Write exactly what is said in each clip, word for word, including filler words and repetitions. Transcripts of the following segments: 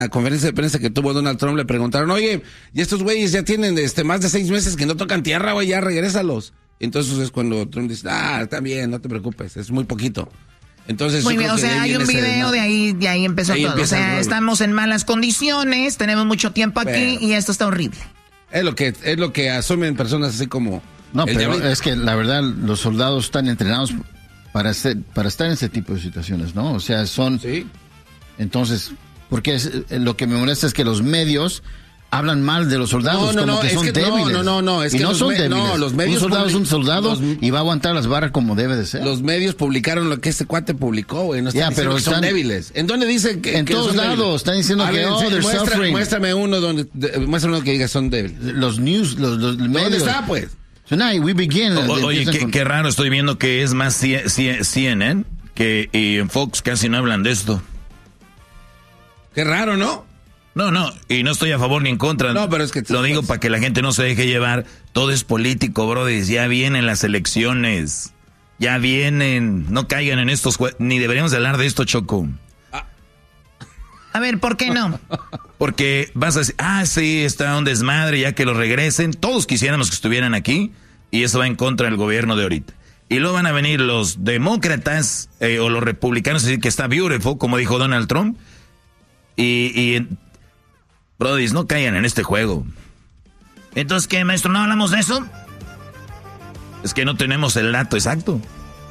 la conferencia de prensa que tuvo Donald Trump le preguntaron, oye, y estos güeyes ya tienen este más de seis meses que no tocan tierra, güey, ya regrésalos. Entonces es cuando Trump dice, ah, está bien, no te preocupes, es muy poquito. Entonces, muy bien, o sea, hay un video de ahí, de ahí empezó ahí todo. O sea, estamos en malas condiciones, tenemos mucho tiempo aquí pero, y esto está horrible. Es lo que es lo que asumen personas así como. No, pero diablo. Es que la verdad los soldados están entrenados para ser, para estar en ese tipo de situaciones, ¿no? O sea, son. Sí. Entonces, porque es, lo que me molesta es que los medios hablan mal de los soldados, no, no, como no, que son que, débiles. No, no, no, es y que no los son me, débiles. No, los medios un soldado public- es un soldado los, y va a aguantar las barras como debe de ser. Los medios publicaron lo que este cuate publicó, güey. No están ya, pero que están, son débiles. ¿En dónde dicen que En que todos son lados débiles? están diciendo a que ver, oh, sí, they're muestra, suffering. Muéstrame uno donde, de, muéstrame uno que diga son débiles. Los news, los, los medios. ¿Dónde está, pues? Tonight we begin. O, oye, qué, con... qué raro, estoy viendo que es más C N N que y en Fox casi no hablan de esto. Qué raro, ¿no? No, no, y no estoy a favor ni en contra. No, pero es que... Lo digo para que la gente no se deje llevar. Todo es político, brother. Ya vienen las elecciones. Ya vienen. No caigan en estos juegos. Ni deberíamos de hablar de esto, Choco. Ah. A ver, ¿por qué no? Porque vas a decir, ah, sí, está un desmadre, ya que lo regresen. Todos quisiéramos que estuvieran aquí. Y eso va en contra del gobierno de ahorita. Y luego van a venir los demócratas eh, o los republicanos a decir que está beautiful, como dijo Donald Trump. Y... y Brody, no caigan en este juego. Entonces, ¿qué, maestro? ¿No hablamos de eso? Es que no tenemos el dato exacto.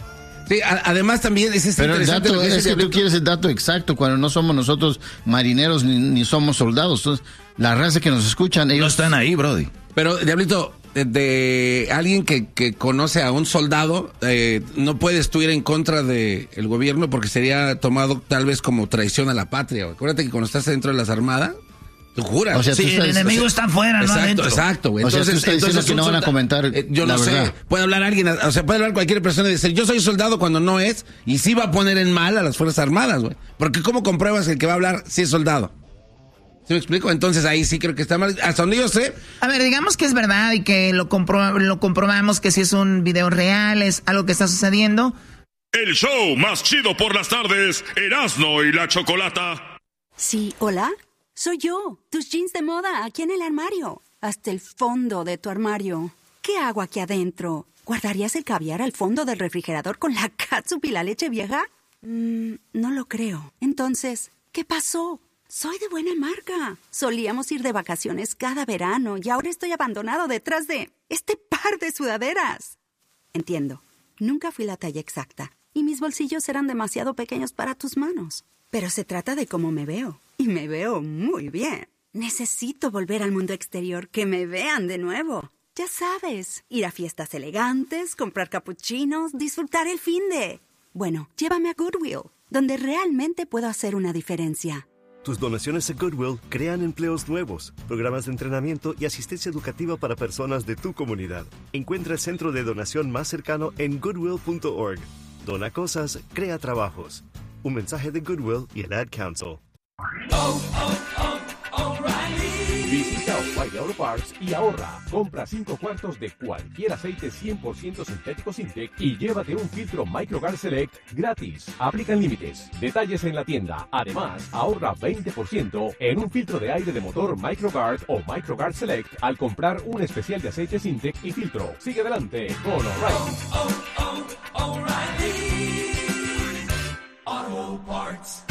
Sí, a, además también es Pero el dato es que tú quieres el dato exacto cuando no somos nosotros marineros ni, ni somos soldados. Entonces, la raza que nos escuchan, ellos... No están ahí, Brody. Pero, Diablito, de, de alguien que, que conoce a un soldado, eh, no puedes tú ir en contra del de gobierno porque sería tomado tal vez como traición a la patria. Acuérdate que cuando estás dentro de las armadas, tú juras. O sea, sí, el enemigo está afuera, exacto, no adentro. Exacto, güey. Entonces, o sea, tú estás diciendo que no van a comentar eh, yo la no verdad. sé, puede hablar alguien, o sea, puede hablar cualquier persona y decir, yo soy soldado cuando no es, y sí va a poner en mal a las Fuerzas Armadas, güey. Porque ¿cómo compruebas que el que va a hablar sí es soldado? ¿Sí me explico? Entonces ahí sí creo que está mal. Hasta donde yo sé. A ver, digamos que es verdad y que lo, compro- lo comprobamos que si es un video real, es algo que está sucediendo. El show más chido por las tardes, Erasmo y la Chocolata. Sí, ¿hola? Soy yo, tus jeans de moda, aquí en el armario. Hasta el fondo de tu armario. ¿Qué hago aquí adentro? ¿Guardarías el caviar al fondo del refrigerador con la catsup y la leche vieja? Mm, no lo creo. Entonces, ¿qué pasó? Soy de buena marca. Solíamos ir de vacaciones cada verano y ahora estoy abandonado detrás de este par de sudaderas. Entiendo. Nunca fui la talla exacta y mis bolsillos eran demasiado pequeños para tus manos. Pero se trata de cómo me veo. Y me veo muy bien. Necesito volver al mundo exterior, que me vean de nuevo. Ya sabes, ir a fiestas elegantes, comprar capuchinos, disfrutar el finde. Bueno, llévame a Goodwill, donde realmente puedo hacer una diferencia. Tus donaciones a Goodwill crean empleos nuevos, programas de entrenamiento y asistencia educativa para personas de tu comunidad. Encuentra el centro de donación más cercano en goodwill punto org. Dona cosas, crea trabajos. Un mensaje de Goodwill y el Ad Council. Oh, oh, oh, O'Reilly. Visita O'Reilly Auto Parts y ahorra. Compra cinco cuartos de cualquier aceite cien por ciento sintético Sintec y llévate un filtro MicroGuard Select gratis. Aplican límites. Detalles en la tienda. Además, ahorra veinte por ciento en un filtro de aire de motor MicroGuard o MicroGuard Select al comprar un especial de aceite Sintec y filtro. Sigue adelante con O'Reilly. Oh, oh, oh, O'Reilly Auto Parts.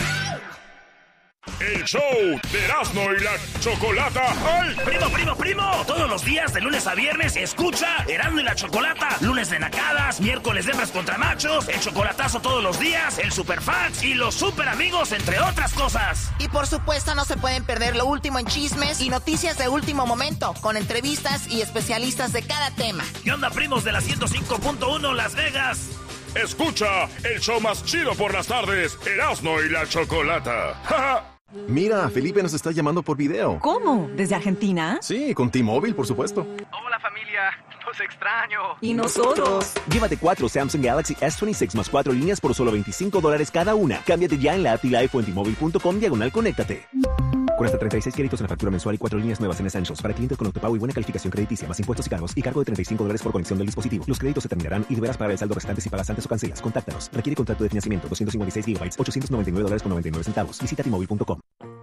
El show de Erasmo y la Chocolata. ¡Ay! Primo, primo, primo. Todos los días, de lunes a viernes, escucha Erasmo y la Chocolata. Lunes de nacadas, miércoles de hembras contra machos, el chocolatazo todos los días, el superfans y los super amigos, entre otras cosas. Y por supuesto no se pueden perder lo último en chismes y noticias de último momento, con entrevistas y especialistas de cada tema. ¿Qué onda, primos de la ciento cinco punto uno Las Vegas? Escucha el show más chido por las tardes, Erasmo y la Chocolata. ¡Ja! Mira, Felipe nos está llamando por video. ¿Cómo? ¿Desde Argentina? Sí, con T-Mobile, por supuesto. Hola familia, los extraño. ¿Y nosotros? Llévate cuatro Samsung Galaxy S veintiséis más cuatro líneas por solo veinticinco dólares cada una. Cámbiate ya en la app T-Life o en T-Mobile punto com diagonal conéctate. Con hasta treinta y seis créditos en la factura mensual y cuatro líneas nuevas en Essentials para clientes con autopago y buena calificación crediticia, más impuestos y cargos y cargo de treinta y cinco dólares por conexión del dispositivo. Los créditos se terminarán y deberás pagar el saldo restante si pagas antes o cancelas. Contáctanos. Requiere contrato de financiamiento doscientos cincuenta y seis gigabytes, ochocientos noventa y nueve dólares con noventa y nueve centavos. Visita T Mobile punto com.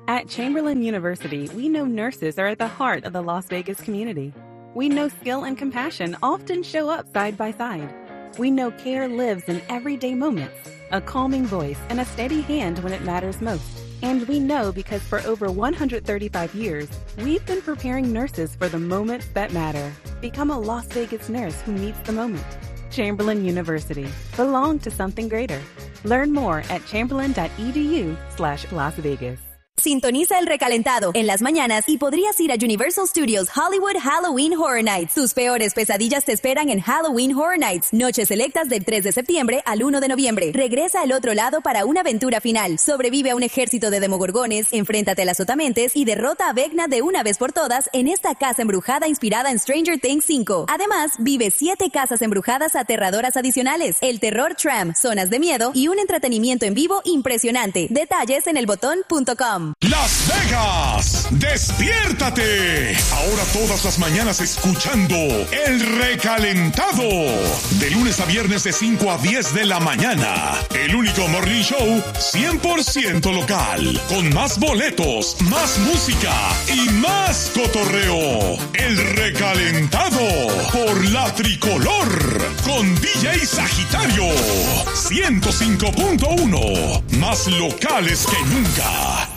At Chamberlain University, we know nurses are at the heart of the Las Vegas community. We know skill and compassion often show up side by side. We know care lives in everyday moments, a calming voice and a steady hand when it matters most. And we know because for over one hundred thirty-five years, we've been preparing nurses for the moments that matter. Become a Las Vegas nurse who meets the moment. Chamberlain University. Belong to something greater. Learn more at chamberlain.edu slash Las Vegas. Sintoniza El Recalentado en las mañanas y podrías ir a Universal Studios Hollywood Halloween Horror Nights. Tus peores pesadillas te esperan en Halloween Horror Nights. Noches selectas del tres de septiembre al uno de noviembre. Regresa al otro lado para una aventura final. Sobrevive a un ejército de demogorgones, enfréntate a las otamentes y derrota a Vecna de una vez por todas en esta casa embrujada inspirada en Stranger Things cinco. Además, vive siete casas embrujadas aterradoras adicionales, el terror tram, zonas de miedo y un entretenimiento en vivo impresionante. Detalles en el botón punto com. Las Vegas, despiértate. Ahora todas las mañanas escuchando El Recalentado. De lunes a viernes de cinco a diez de la mañana. El único morning show cien por ciento local. Con más boletos, más música y más cotorreo. El Recalentado por la Tricolor. Con D J Sagitario. ciento cinco punto uno. Más locales que nunca.